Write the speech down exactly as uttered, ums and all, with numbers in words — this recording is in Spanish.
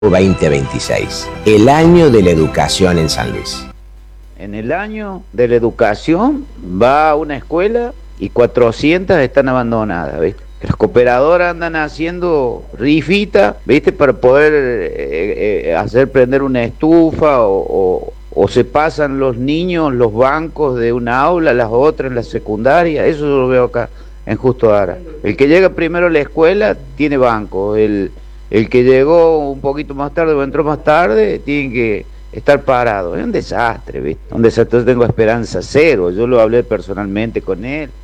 veinte veintiséis, el año de la educación en San Luis. En el año de la educación va a una escuela y cuatrocientas están abandonadas, ¿viste? Los cooperadores andan haciendo rifitas, ¿viste? Para poder eh, eh, hacer prender una estufa o, o, o se pasan los niños los bancos de una aula a las otras en la secundaria. Eso yo lo veo acá en Justo Ara. El que llega primero a la escuela tiene banco, el, el que llegó un poquito más tarde o entró más tarde tiene que estar parado. Es un desastre, ¿viste? Un desastre. Yo tengo esperanza cero, yo lo hablé personalmente con él.